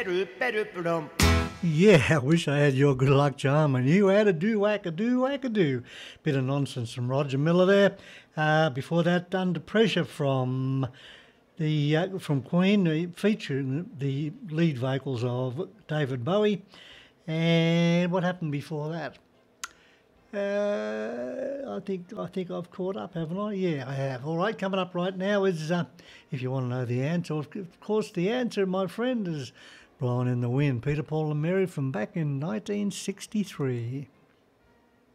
Yeah, I wish I had your good luck charm and you had a do. Bit of nonsense from Roger Miller there. Before that, Under Pressure from from Queen, featuring the lead vocals of David Bowie. And what happened before that? I think I've caught up, haven't I? Yeah, I have. All right, coming up right now is if you want to know the answer, of course, the answer, my friend, is Blowing in the Wind. Peter, Paul, and Mary from back in 1963.